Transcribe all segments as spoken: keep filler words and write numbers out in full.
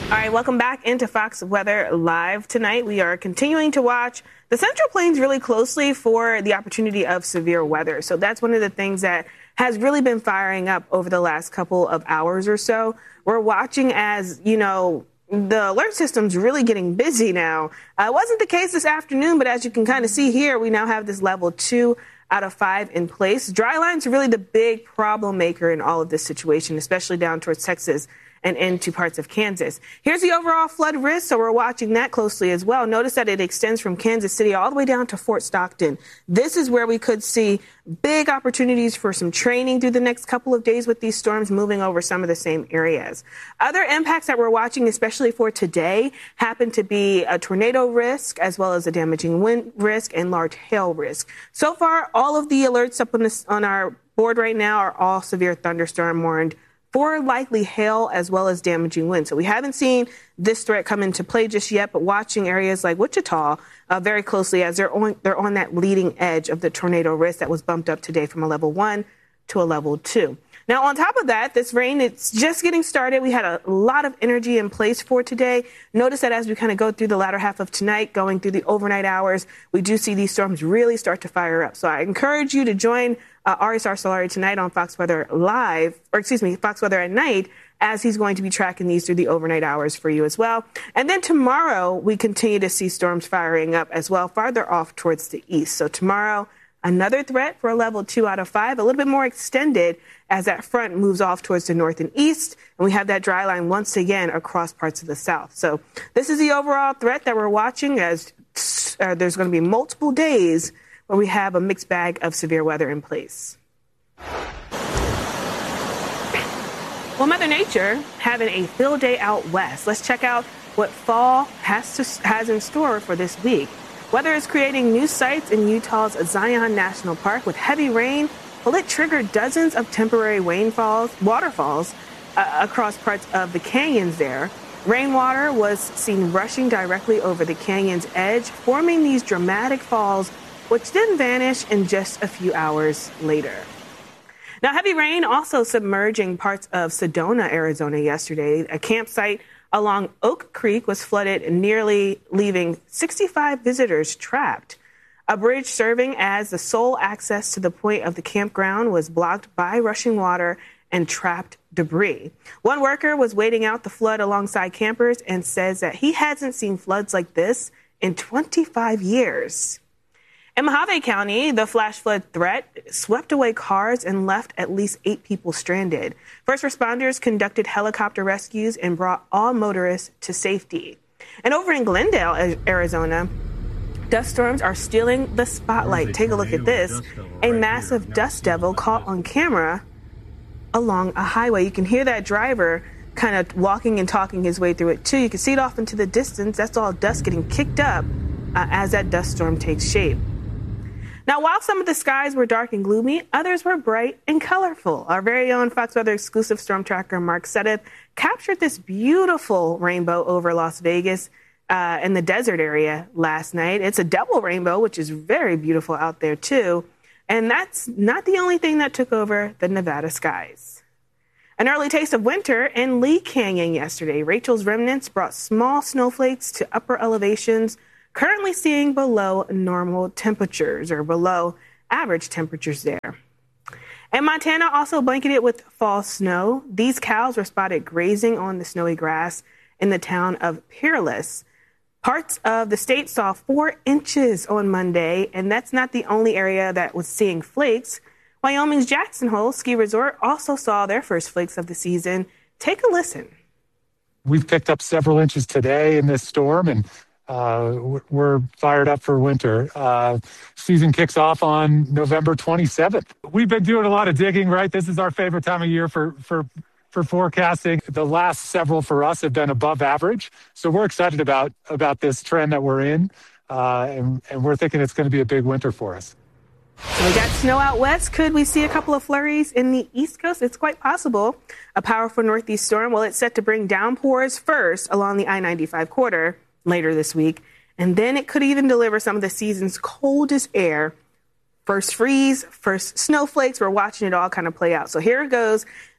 All right, welcome back into Fox Weather Live tonight. We are continuing to watch the Central Plains really closely for the opportunity of severe weather. So that's one of the things that has really been firing up over the last couple of hours or so. We're watching as, you know, the alert system's really getting busy now. Uh, it wasn't the case this afternoon, but as you can kind of see here, we now have this level two out of five in place. Dry lines are really the big problem maker in all of this situation, especially down towards Texas and into parts of Kansas. Here's the overall flood risk, so we're watching that closely as well. Notice that it extends from Kansas City all the way down to Fort Stockton. This is where we could see big opportunities for some training through the next couple of days with these storms moving over some of the same areas. Other impacts that we're watching, especially for today, happen to be a tornado risk as well as a damaging wind risk and large hail risk. So far, all of the alerts up on, this, on our board right now are all severe thunderstorm warned for likely hail as well as damaging wind. So we haven't seen this threat come into play just yet, but watching areas like Wichita uh, very closely as they're on, they're on that leading edge of the tornado risk that was bumped up today from a level one to a level two. Now, on top of that, this rain, it's just getting started. We had a lot of energy in place for today. Notice that as we kind of go through the latter half of tonight, going through the overnight hours, we do see these storms really start to fire up. So I encourage you to join uh, R S R Solari tonight on Fox Weather Live, or excuse me, Fox Weather at Night, as he's going to be tracking these through the overnight hours for you as well. And then tomorrow, we continue to see storms firing up as well, farther off towards the east. So tomorrow, another threat for a level two out of five, a little bit more extended as that front moves off towards the north and east. And we have that dry line once again across parts of the south. So this is the overall threat that we're watching as uh, there's going to be multiple days where we have a mixed bag of severe weather in place. Well, Mother Nature having a field day out west. Let's check out what fall has to, has in store for this week. Weather is creating new sights in Utah's Zion National Park with heavy rain. Well, it triggered dozens of temporary rainfalls, waterfalls uh, across parts of the canyons there. Rainwater was seen rushing directly over the canyon's edge, forming these dramatic falls, which then vanish in just a few hours later. Now, heavy rain also submerging parts of Sedona, Arizona yesterday. A campsite along Oak Creek was flooded, nearly leaving sixty-five visitors trapped. A bridge serving as the sole access to the point of the campground was blocked by rushing water and trapped debris. One worker was waiting out the flood alongside campers and says that he hasn't seen floods like this in twenty-five years. In Mojave County, the flash flood threat swept away cars and left at least eight people stranded. First responders conducted helicopter rescues and brought all motorists to safety. And over in Glendale, Arizona, dust storms are stealing the spotlight. Take a look at this. A massive dust devil caught on camera along a highway. You can hear that driver kind of walking and talking his way through it, too. You can see it off into the distance. That's all dust getting kicked up uh, as that dust storm takes shape. Now, while some of the skies were dark and gloomy, others were bright and colorful. Our very own Fox Weather exclusive storm tracker, Mark Sedeth, captured this beautiful rainbow over Las Vegas uh, in the desert area last night. It's a double rainbow, which is very beautiful out there, too. And that's not the only thing that took over the Nevada skies. An early taste of winter in Lee Canyon yesterday. Rachel's remnants brought small snowflakes to upper elevations, currently seeing below normal temperatures or below average temperatures there. And Montana also blanketed with fall snow. These cows were spotted grazing on the snowy grass in the town of Peerless. Parts of the state saw four inches on Monday, and that's not the only area that was seeing flakes. Wyoming's Jackson Hole Ski Resort also saw their first flakes of the season. Take a listen. We've picked up several inches today in this storm, and Uh, we're fired up for winter. Uh, season kicks off on November twenty-seventh. We've been doing a lot of digging, right? This is our favorite time of year for, for, for forecasting. The last several for us have been above average. So we're excited about, about this trend that we're in. Uh, and, and we're thinking it's going to be a big winter for us. So we got snow out west. Could we see a couple of flurries in the East Coast? It's quite possible. A powerful northeast storm, well, it's set to bring downpours first along the I ninety-five corridor later this week, and then it could even deliver some of the season's coldest air. First freeze, first snowflakes. We're watching it all kind of play out. So here it goes.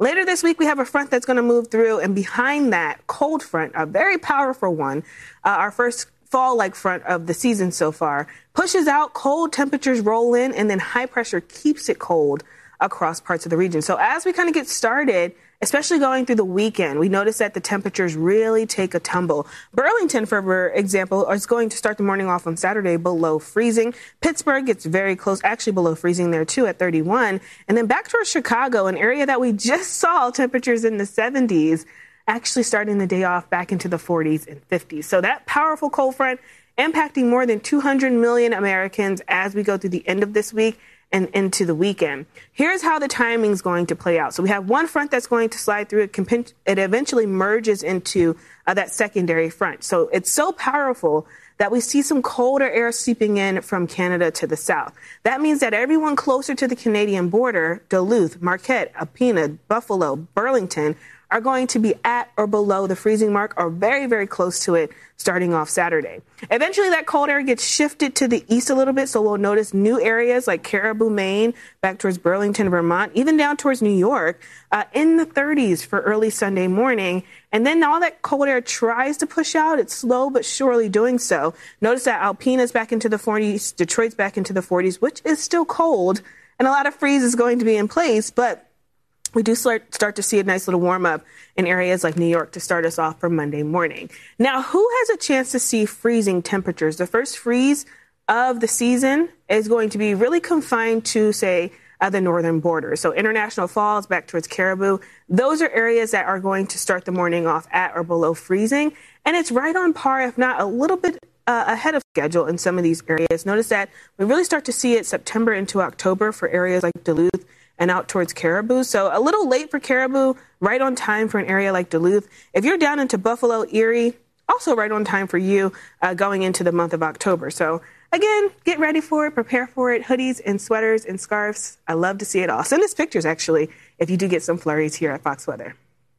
Later this week, we have a front that's going to move through, and behind that cold front, a very powerful one, uh, our first fall-like front of the season so far, pushes out, cold temperatures roll in, and then high pressure keeps it cold across parts of the region. So as we kind of get started, especially going through the weekend, we notice that the temperatures really take a tumble. Burlington, for example, is going to start the morning off on Saturday below freezing. Pittsburgh gets very close, actually below freezing there too at thirty-one. And then back towards Chicago, an area that we just saw temperatures in the seventies, actually starting the day off back into the forties and fifties. So that powerful cold front impacting more than two hundred million Americans as we go through the end of this week and into the weekend. Here's how the timing is going to play out. So we have one front that's going to slide through. It, comp- it eventually merges into uh, that secondary front. So it's so powerful that we see some colder air seeping in from Canada to the south. That means that everyone closer to the Canadian border, Duluth, Marquette, Alpena, Buffalo, Burlington, are going to be at or below the freezing mark or very, very close to it starting off Saturday. Eventually, that cold air gets shifted to the east a little bit, so we'll notice new areas like Caribou, Maine, back towards Burlington, Vermont, even down towards New York, uh, in the thirties for early Sunday morning. And then all that cold air tries to push out. It's slow but surely doing so. Notice that Alpena's back into the forties, Detroit's back into the forties, which is still cold, and a lot of freeze is going to be in place, but we do start, start to see a nice little warm up in areas like New York to start us off for Monday morning. Now, who has a chance to see freezing temperatures? The first freeze of the season is going to be really confined to, say, uh, the northern border. So International Falls back towards Caribou. Those are areas that are going to start the morning off at or below freezing. And it's right on par, if not a little bit uh, ahead of schedule in some of these areas. Notice that we really start to see it September into October for areas like Duluth and out towards Caribou. So a little late for Caribou, right on time for an area like Duluth. If you're down into Buffalo, Erie, also right on time for you uh, going into the month of October. So again, get ready for it, prepare for it, hoodies and sweaters and scarves. I love to see it all. Send us pictures, actually, if you do get some flurries here at Fox Weather.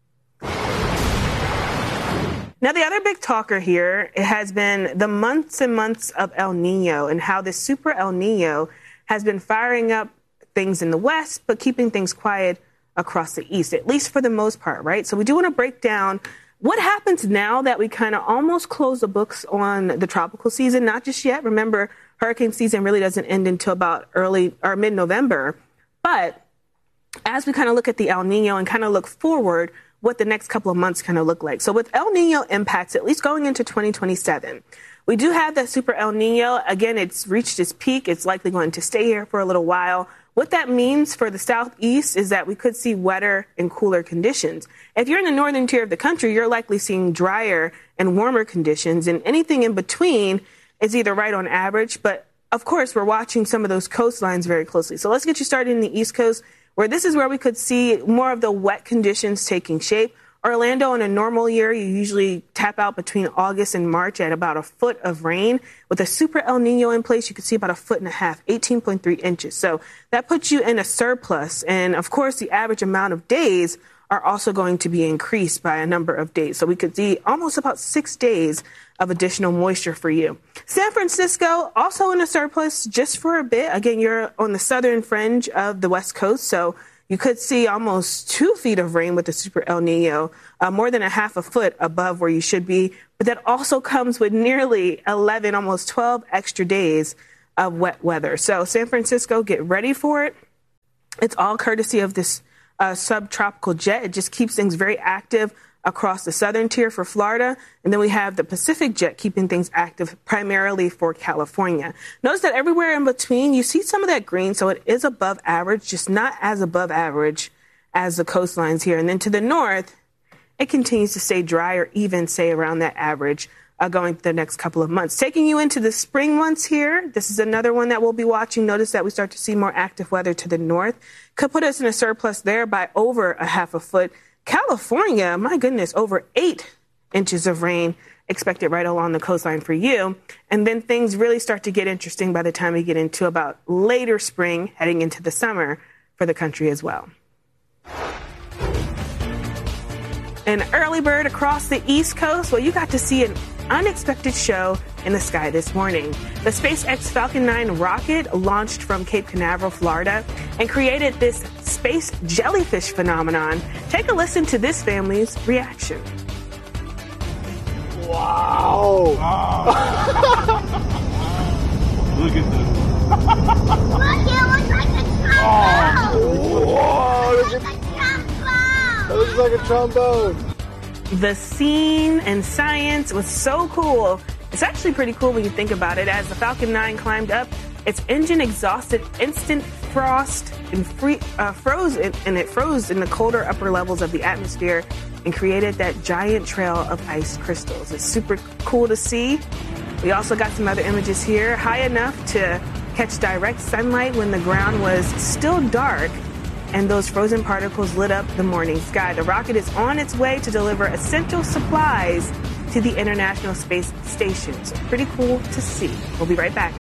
Now, the other big talker here has been the months and months of El Nino and how this super El Nino has been firing up things in the west, but keeping things quiet across the east, at least for the most part, right? So we do want to break down what happens now that we kind of almost close the books on the tropical season. Not just yet. Remember, hurricane season really doesn't end until about early or mid-November. But as we kind of look at the El Nino and kind of look forward, what the next couple of months kind of look like. So with El Nino impacts, at least going into twenty twenty-seven, we do have that super El Nino. Again, it's reached its peak. It's likely going to stay here for a little while. What that means for the southeast is that we could see wetter and cooler conditions. If you're in the northern tier of the country, you're likely seeing drier and warmer conditions, and anything in between is either right on average. But of course, we're watching some of those coastlines very closely. So let's get you started in the East Coast, where this is where we could see more of the wet conditions taking shape. Orlando, in a normal year, you usually tap out between August and March at about a foot of rain. With a super El Nino in place, you could see about a foot and a half, eighteen point three inches. So that puts you in a surplus. And of course, the average amount of days are also going to be increased by a number of days. So we could see almost about six days of additional moisture for you. San Francisco, also in a surplus just for a bit. Again, you're on the southern fringe of the West Coast, so you could see almost two feet of rain with the super El Nino, uh, more than a half a foot above where you should be. But that also comes with nearly eleven, almost twelve extra days of wet weather. So San Francisco, get ready for it. It's all courtesy of this uh, subtropical jet. It just keeps things very active across the southern tier for Florida. And then we have the Pacific jet keeping things active primarily for California. Notice that everywhere in between, you see some of that green. So it is above average, just not as above average as the coastlines here. And then to the north, it continues to stay dry or even say around that average uh, going the next couple of months. Taking you into the spring months here, this is another one that we'll be watching. Notice that we start to see more active weather to the north. Could put us in a surplus there by over a half a foot. California, my goodness, over eight inches of rain expected right along the coastline for you. And then things really start to get interesting by the time we get into about later spring, heading into the summer for the country as well. An early bird across the East Coast. Well, you got to see an unexpected show in the sky this morning. The SpaceX Falcon nine rocket launched from Cape Canaveral, Florida, and created this space jellyfish phenomenon. Take a listen to this family's reaction. Wow. Look at this. Look, it looks like a trombone. Whoa, It looks like a trombone. That looks like a trombone. The scene and science was so cool. It's actually pretty cool when you think about it. As the Falcon nine climbed up, its engine exhausted instant frost and free, uh, froze it, and it froze in the colder upper levels of the atmosphere and created that giant trail of ice crystals. It's super cool to see. We also got some other images here, high enough to catch direct sunlight when the ground was still dark, and those frozen particles lit up the morning sky. The rocket is on its way to deliver essential supplies to the International Space Station. So pretty cool to see. We'll be right back.